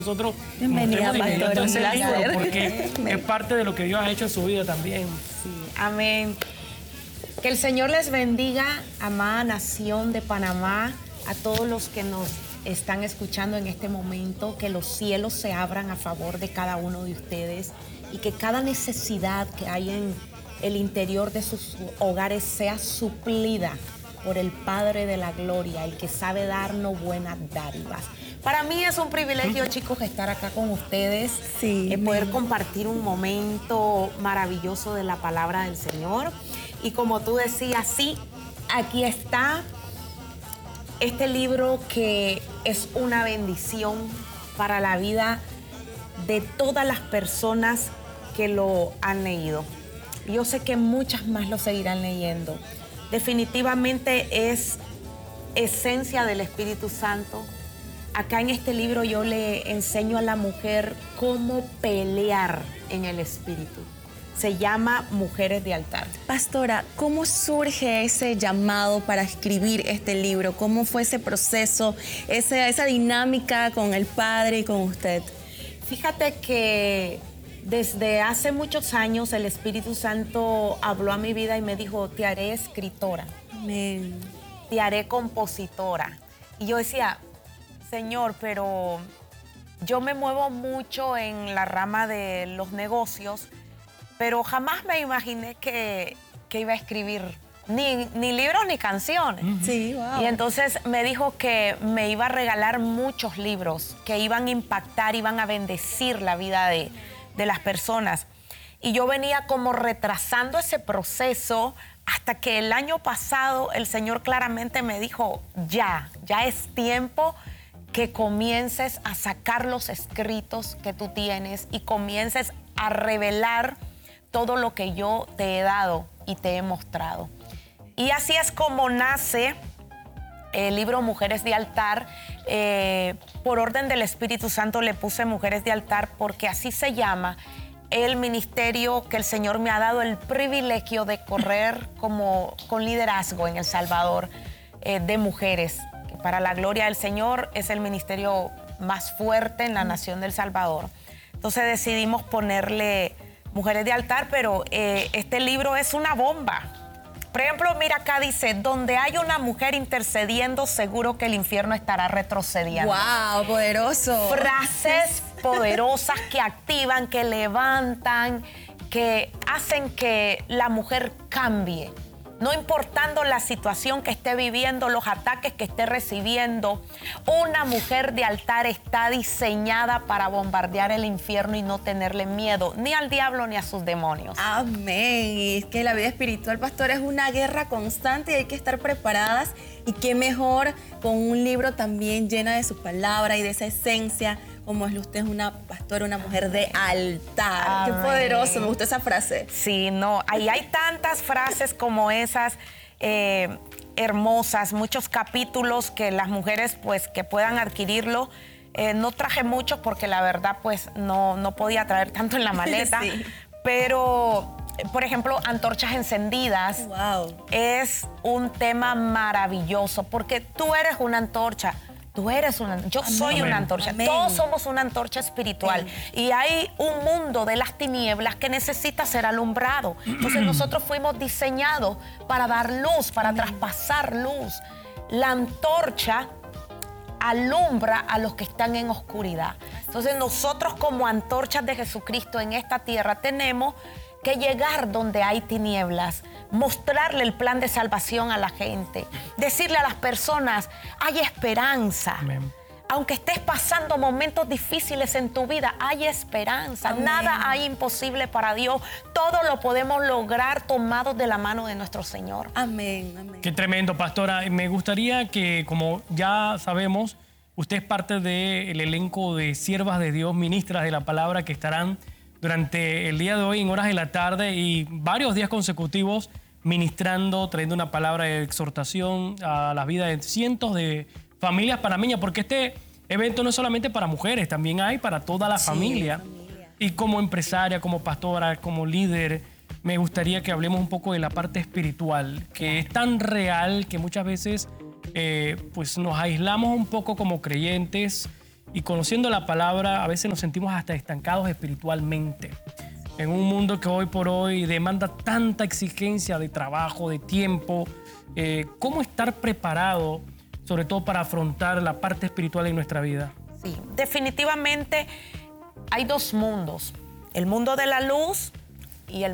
nosotros Bienvenida, mostremos pastora, ese un libro, placer. porque es parte de lo que Dios ha hecho en su vida también. Sí, amén. Que el Señor les bendiga, amada nación de Panamá, a todos los que nos están escuchando en este momento, que los cielos se abran a favor de cada uno de ustedes y que cada necesidad que hay en el interior de sus hogares sea suplida por el Padre de la Gloria, el que sabe darnos buenas dádivas. Para mí es un privilegio, chicos, estar acá con ustedes, Sí, poder compartir un momento maravilloso de la palabra del Señor. Y como tú decías, sí, aquí está este libro que es una bendición para la vida de todas las personas que lo han leído. Yo sé que muchas más lo seguirán leyendo. Definitivamente es esencia del Espíritu Santo. Acá en este libro yo le enseño a la mujer cómo pelear en el Espíritu. Se llama Mujeres de Altar. Pastora, ¿cómo surge ese llamado para escribir este libro? ¿Cómo fue ese proceso, esa dinámica con el Padre y con usted? Fíjate que desde hace muchos años el Espíritu Santo habló a mi vida y me dijo, te haré escritora, Amén. te haré compositora. Y yo decía, Señor, pero yo me muevo mucho en la rama de los negocios, pero jamás me imaginé que iba a escribir ni libros ni canciones. Sí, wow. Y entonces me dijo que me iba a regalar muchos libros que iban a impactar, iban a bendecir la vida de las personas. Y yo venía como retrasando ese proceso hasta que el año pasado el Señor claramente me dijo, ya es tiempo que comiences a sacar los escritos que tú tienes y comiences a revelar todo lo que yo te he dado y te he mostrado. Y así es como nace el libro Mujeres de Altar. Por orden del Espíritu Santo le puse Mujeres de Altar porque así se llama el ministerio que el Señor me ha dado el privilegio de correr con liderazgo en El Salvador de mujeres. Para la gloria del Señor es el ministerio más fuerte en la nación del Salvador. Entonces decidimos ponerle Mujeres de Altar, pero este libro es una bomba. Por ejemplo, mira acá dice, donde hay una mujer intercediendo, seguro que el infierno estará retrocediendo. ¡Wow! Poderoso. Frases poderosas que activan, que levantan, que hacen que la mujer cambie. No importando la situación que esté viviendo, los ataques que esté recibiendo, una mujer de altar está diseñada para bombardear el infierno y no tenerle miedo ni al diablo ni a sus demonios. Amén. Y es que la vida espiritual, pastora, es una guerra constante y hay que estar preparadas. Y qué mejor con un libro también llena de su palabra y de esa esencia, como es usted, una pastora, una mujer de altar. Amén. Qué poderoso, me gustó esa frase. Sí, no, ahí hay tantas frases como esas hermosas, muchos capítulos que las mujeres pues que puedan adquirirlo. No traje muchos porque la verdad pues no podía traer tanto en la maleta, Sí. pero por ejemplo, Antorchas Encendidas. Wow. Es un tema maravilloso porque tú eres una antorcha. Yo soy Amén. una antorcha. Amén. Todos somos una antorcha espiritual. Amén. Y hay un mundo de las tinieblas que necesita ser alumbrado. Entonces nosotros fuimos diseñados para dar luz, para traspasar luz. La antorcha alumbra a los que están en oscuridad. Entonces nosotros como antorchas de Jesucristo en esta tierra tenemos que llegar donde hay tinieblas, mostrarle el plan de salvación a la gente, decirle a las personas, hay esperanza. Amén. Aunque estés pasando momentos difíciles en tu vida, hay esperanza. Amén. Nada hay imposible para Dios. Todo lo podemos lograr tomados de la mano de nuestro Señor. Amén, amén. Qué tremendo, pastora. Me gustaría que, como ya sabemos, usted es parte del elenco de siervas de Dios, ministras de la palabra, que estarán durante el día de hoy en horas de la tarde y varios días consecutivos ministrando, trayendo una palabra de exhortación a la vida de cientos de familias panameñas, porque este evento no es solamente para mujeres, también hay para toda la familia. Y como empresaria, como pastora, como líder, me gustaría que hablemos un poco de la parte espiritual, que es tan real que muchas veces pues nos aislamos un poco como creyentes y conociendo la palabra a veces nos sentimos hasta estancados espiritualmente. En un mundo que hoy por hoy demanda tanta exigencia de trabajo, de tiempo, ¿cómo estar preparado, sobre todo para afrontar la parte espiritual en nuestra vida? Sí, definitivamente hay dos mundos, el mundo de la luz